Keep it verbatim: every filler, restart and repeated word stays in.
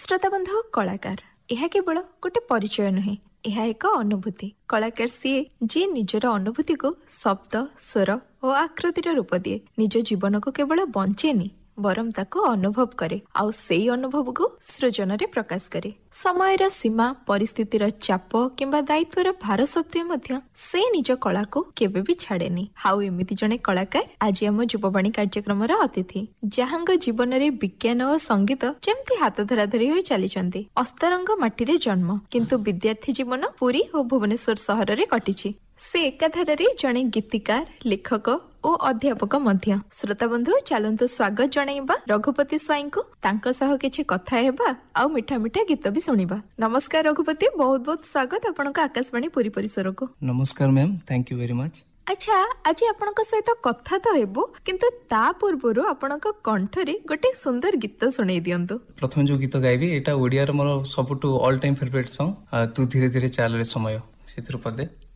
श्रोता बंधु कलाकार यह केवल गोटे परिचय नुहे, यह एक अनुभूति। कलाकार सीए जी निजर अनुभूति को शब्द स्वर और आकृतिर रूप दिए, निज जीवन को केवल बंचेनी बरम ताको अनुभव करे आउ सेई अनुभव को सृजन रे प्रकाश करे। समयर सीमा, परिस्थितिर चाप किंबा दायित्वर भार सत्वे मध्य से निज कला को केबे भी छाड़ेनी। हाउ एमिति जने कलाकार आज आम युववाणी कार्यक्रम अतिथि, जहांग जीवन रे विज्ञान और संगीत जेमती हाथ धरा धरी होई चलीचंती। अस्तरंग माटी रे जन्म, किंतु विद्यार्थी जीवन पुरी और भुवनेश्वर सहर रे कटिछि। से एकाधारे जड़े गीतिकार, लेखक और अध्यापक मध्य। श्रोता बंधु चलंतु स्वागत जणाइबा रघुपति स्वाई को, तांको सह किछि कथा हेबा आउ मिठा मिठा गीत भी सुनिबा। नमस्कार रघुपति, बहुत बहुत स्वागत आपनका आकाशवाणी पुरी परिसर को। नमस्कार ma'am, thank you very much. अच्छा, आज आपनका सहित कथा तो हेबो, किंतु ता पूर्वरु आपनका कंठ रे गोटे सुंदर गीत सुनाई दियंतु। प्रथम जो गीत गाइबी एटा ओडिया रे मोर सबटु ऑल टाइम फेवरेट सॉन्ग तू धीरे धीरे चाल रे समय, सेथिर पदे